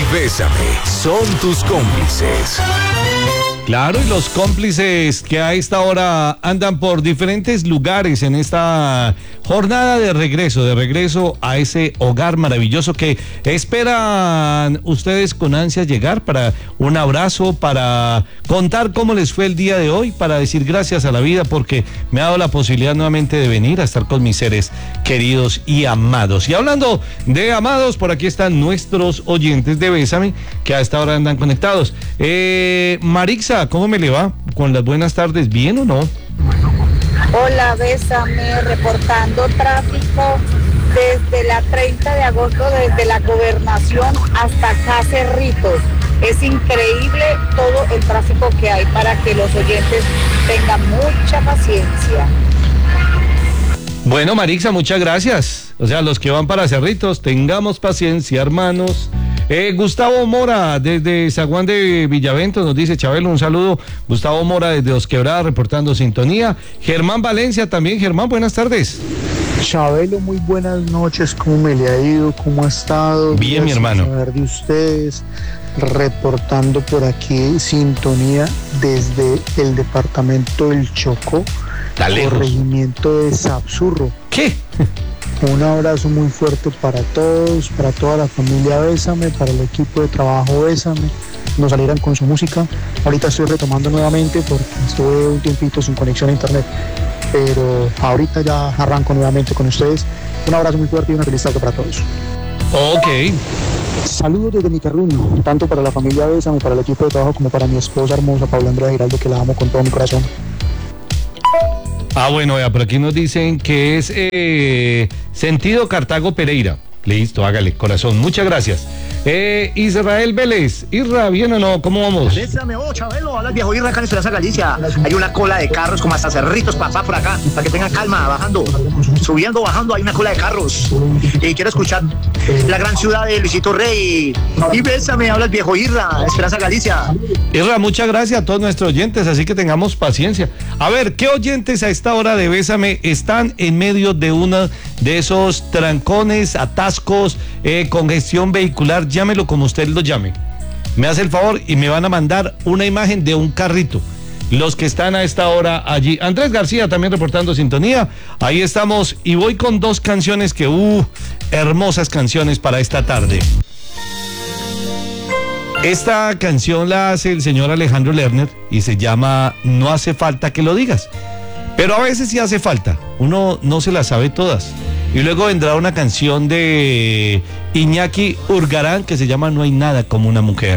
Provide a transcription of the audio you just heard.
Bésame son tus cómplices. Claro, y los cómplices que a esta hora andan por diferentes lugares en esta jornada de regreso a ese hogar maravilloso que esperan ustedes con ansias llegar para un abrazo, para contar cómo les fue el día de hoy, para decir gracias a la vida porque me ha dado la posibilidad nuevamente de venir a estar con mis seres queridos y amados. Y hablando de amados, por aquí están nuestros oyentes de Bésame que a esta hora andan conectados. Marixa, ¿cómo me le va? Con las buenas tardes, ¿bien o no? Hola, Bésame, reportando tráfico desde la 30 de agosto, desde la Gobernación hasta acá Cerritos. Es increíble todo el tráfico que hay para que los oyentes tengan mucha paciencia. Bueno, Marixa, muchas gracias. O sea, los que van para Cerritos, tengamos paciencia, hermanos. Gustavo Mora, desde Zaguán de Villavento, nos dice Chabelo, un saludo. Gustavo Mora, desde Dos Quebradas, reportando sintonía. Germán Valencia también. Germán, buenas tardes. Chabelo, muy buenas noches. ¿Cómo me le ha ido? ¿Cómo ha estado? Bien, mi hermano. Saber de ustedes, reportando por aquí sintonía desde el departamento del Chocó, corregimiento de Sapsurro. ¿Qué? Un abrazo muy fuerte para todos, para toda la familia Bésame, para el equipo de trabajo Bésame. Nos salieran con su música. Ahorita estoy retomando nuevamente porque estuve un tiempito sin conexión a internet, pero ahorita ya arranco nuevamente con ustedes. Un abrazo muy fuerte y una feliz tarde para todos. Ok. Saludos desde mi terruño, tanto para la familia Bésame, para el equipo de trabajo, como para mi esposa hermosa, Paula Andrea Giraldo, que la amo con todo mi corazón. Bueno, vea, por aquí nos dicen que es Sentido Cartago Pereira. Listo, hágale, corazón, muchas gracias. Israel Vélez, Isra, ¿bien o no? ¿Cómo vamos? Bésame, Chabelo, habla el viejo Isra acá en Esperanza Galicia. Hay una cola de carros como hasta Cerritos, papá, por acá, para que tengan calma, bajando, subiendo, bajando, hay una cola de carros. Y quiero escuchar la gran ciudad de Luisito Rey. Y bésame, habla el viejo Isra, Esperanza Galicia. Isra, muchas gracias a todos nuestros oyentes, así que tengamos paciencia. A ver, ¿qué oyentes a esta hora de Bésame están en medio de uno de esos trancones, atascos, congestión vehicular? Llámelo como usted lo llame. Me hace el favor y me van a mandar una imagen de un carrito. Los que están a esta hora allí. Andrés García también reportando sintonía. Ahí estamos y voy con dos canciones que, hermosas canciones para esta tarde. Esta canción la hace el señor Alejandro Lerner y se llama No hace falta que lo digas. Pero a veces sí hace falta. Uno no se las sabe todas. Y luego vendrá una canción de Iñaki Urgarán que se llama No hay nada como una mujer.